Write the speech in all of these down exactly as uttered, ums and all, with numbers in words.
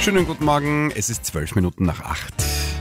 Schönen guten Morgen, es ist zwölf Minuten nach acht.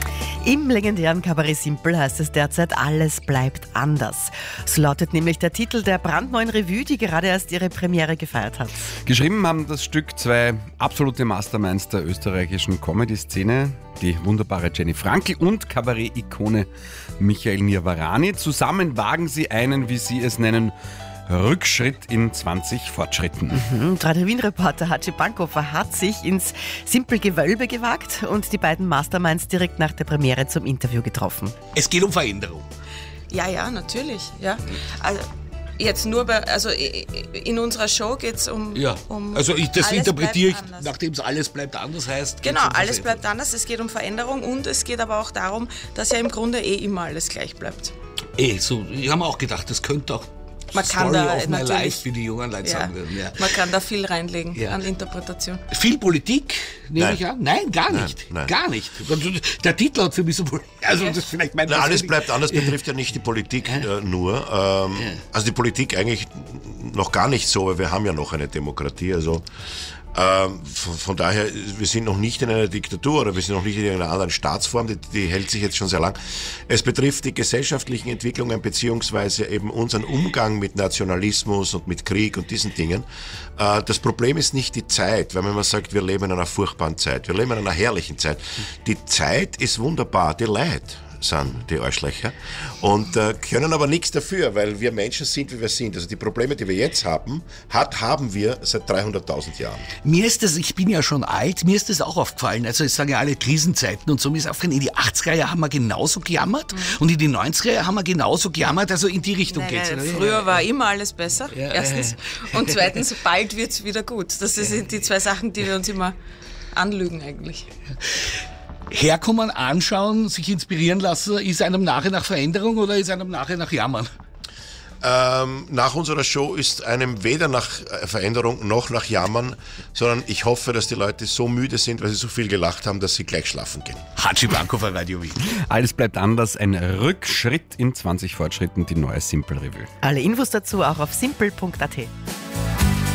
Im legendären Kabarett Simpel heißt es derzeit, alles bleibt anders. So lautet nämlich der Titel der brandneuen Revue, die gerade erst ihre Premiere gefeiert hat. Geschrieben haben das Stück zwei absolute Masterminds der österreichischen Comedy-Szene, die wunderbare Jenny Frankel und Kabarett-Ikone Michael Nirvarani. Zusammen wagen sie einen, wie sie es nennen, Rückschritt in zwanzig Fortschritten. Mhm. Radio Wien-Reporter Hatschi Bankhofer hat sich ins Simpel-Gewölbe gewagt und die beiden Masterminds direkt nach der Premiere zum Interview getroffen. Es geht um Veränderung. Ja, ja, natürlich. Ja. Also jetzt nur bei, also in unserer Show geht es um, Ja, um. also ich, das alles interpretiere ich, bleibt anders. nachdem es alles bleibt anders heißt. geht's Genau, um alles Veränderung. bleibt anders. Es geht um Veränderung und es geht aber auch darum, dass ja im Grunde eh immer alles gleich bleibt. Eh, so, ich habe mir auch gedacht, das könnte auch Man kann Story da of my natürlich- life, wie die jungen Leute Ja. sagen würden. Ja. Man kann da viel reinlegen Ja. an Interpretation. Viel Politik, nehme Nein. ich an? Nein, gar Nein, nicht. nein. Gar nicht. Der Titel hat für mich so. Also, das ist vielleicht mein Na, alles bleibt anders, betrifft ja nicht die Politik äh, nur. Ähm, also die Politik eigentlich noch gar nicht so, weil wir haben ja noch eine Demokratie. Also ähm, von, von daher, wir sind noch nicht in einer Diktatur oder wir sind noch nicht in einer anderen Staatsform, die, die hält sich jetzt schon sehr lang. Es betrifft die gesellschaftlichen Entwicklungen beziehungsweise eben unseren Umgang mit Nationalismus und mit Krieg und diesen Dingen. Äh, das Problem ist nicht die Zeit, weil wenn man sagt, wir leben in einer furchtbaren Zeit, wir leben in einer herrlichen Zeit. Die Zeit ist wunderbar, die Leid sind die Arschlöcher und äh, können aber nichts dafür, weil wir Menschen sind, wie wir sind. Also die Probleme, die wir jetzt haben, hat, haben wir seit dreihunderttausend Jahren. Mir ist das, ich bin ja schon alt, mir ist das auch aufgefallen. Also ich sage ja alle Krisenzeiten und so, mir ist aufgefallen, in die achtziger Jahre haben wir genauso gejammert und in die neunziger Jahre haben wir genauso gejammert. Also in die Richtung Nein, geht's. nein, Ja, früher ja, war immer alles besser, Ja, erstens. Und zweitens, bald wird es wieder gut. Das sind die zwei Sachen, die wir uns immer anlügen eigentlich. Herkommen, anschauen, sich inspirieren lassen, ist einem nachher nach Veränderung oder ist einem nachher nach Jammern? Ähm, nach unserer Show ist einem weder nach äh, Veränderung noch nach Jammern, sondern ich hoffe, dass die Leute so müde sind, weil sie so viel gelacht haben, dass sie gleich schlafen gehen. Hatschi Bankhofer, Radio Wien. Alles bleibt anders, ein Rückschritt in zwanzig Fortschritten, die neue Simpel Revue. Alle Infos dazu auch auf simpel punkt at.